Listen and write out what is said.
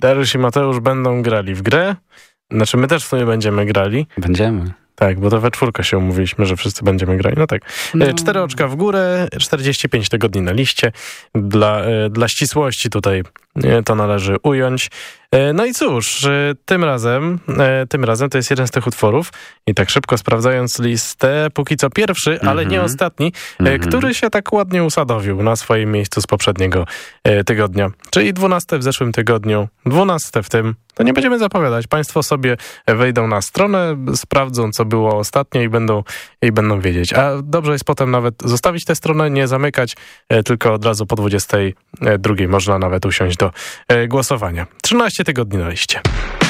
Dariusz i Mateusz będą grali w grę. Znaczy my też w sumie będziemy grali. Będziemy. Tak, bo to we czwórkę się umówiliśmy, że wszyscy będziemy grali. No tak. 4 oczka w górę, 45 tygodni na liście. Dla ścisłości tutaj to należy ująć. No i cóż, tym razem to jest jeden z tych utworów i tak szybko sprawdzając listę, póki co pierwszy, ale nie ostatni, który się tak ładnie usadowił na swoim miejscu z poprzedniego tygodnia. Czyli 12 w zeszłym tygodniu, 12 w tym. To nie będziemy zapowiadać. Państwo sobie wejdą na stronę, sprawdzą, co było ostatnio i będą wiedzieć. A dobrze jest potem nawet zostawić tę stronę, nie zamykać, tylko od razu po 22 można nawet usiąść do głosowania. 13 tygodni na liście.